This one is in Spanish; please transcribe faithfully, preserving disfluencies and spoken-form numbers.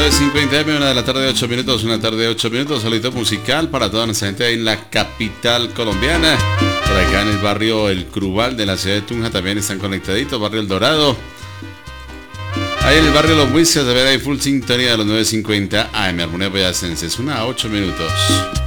nueve cincuenta eme, una de la tarde, ocho minutos, una tarde, ocho minutos, solito musical para toda nuestra gente ahí en la capital colombiana. Por acá en el barrio El Crubal de la ciudad de Tunja también están conectaditos, barrio El Dorado. Ahí en el barrio Los Muiscas, de ver ahí full sintonía de los nueve cincuenta A M, Armonía Boyacense, es una a ocho minutos.